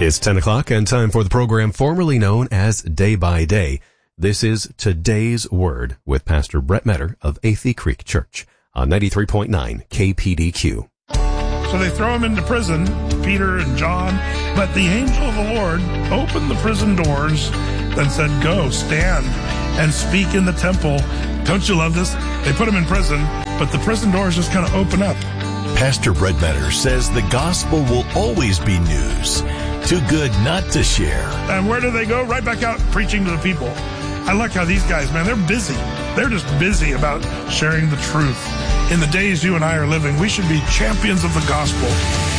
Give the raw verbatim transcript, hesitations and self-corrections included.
It's ten o'clock and time for the program formerly known as Day by Day. This is Today's Word with Pastor Brett Metter of Athey Creek Church on ninety-three point nine K P D Q. So they throw him into prison, Peter and John, but the angel of the Lord opened the prison doors and said, go, stand, and speak in the temple. Don't you love this? They put him in prison, but the prison doors just kind of open up. Pastor Brett Metter says the gospel will always be news, too good not to share. And where do they go? Right back out preaching to the people. I like how these guys, man, they're busy. They're just busy about sharing the truth. In the days you and I are living, we should be champions of the gospel.